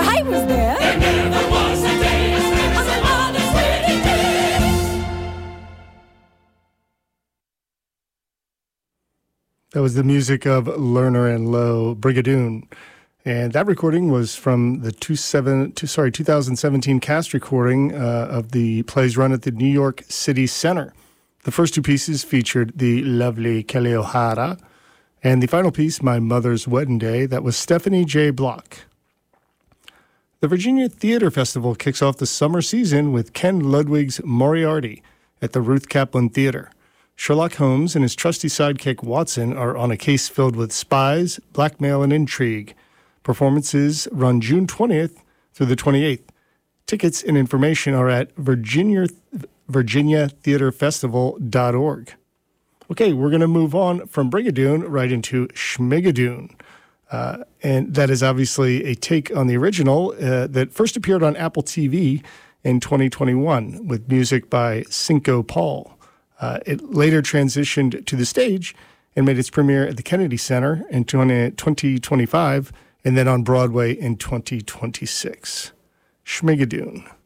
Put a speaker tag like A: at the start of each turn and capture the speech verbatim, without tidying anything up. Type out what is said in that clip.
A: I was there.
B: There never was a day as nice as the one that's waiting day.
C: That was the music of Lerner and Lowe, Brigadoon. And that recording was from the two seven, two, sorry, two thousand seventeen cast recording uh, of the play's run at the New York City Center. The first two pieces featured the lovely Kelly O'Hara, and the final piece, My Mother's Wedding Day, that was Stephanie J. Block. The Virginia Theater Festival kicks off the summer season with Ken Ludwig's Moriarty at the Ruth Kaplan Theater. Sherlock Holmes and his trusty sidekick Watson are on a case filled with spies, blackmail, and intrigue. Performances run June twentieth through the twenty-eighth. Tickets and information are at Virginia, virginia theater festival dot org. Okay, we're going to move on from Brigadoon right into Schmigadoon. Uh, and that is obviously a take on the original uh, that first appeared on Apple T V in twenty twenty-one with music by Cinco Paul. Uh, it later transitioned to the stage and made its premiere at the Kennedy Center in twenty twenty-five and then on Broadway in twenty twenty-six. Schmigadoon.